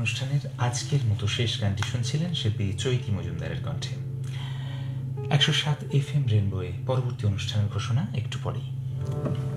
অনুষ্ঠানের আজকের মতো শেষ গানটি শুনছিলেন শিল্পী চৈতি মজুমদারের কণ্ঠে। 107 FM রেনবোয়ে পরবর্তী অনুষ্ঠানের ঘোষণা একটু পরেই।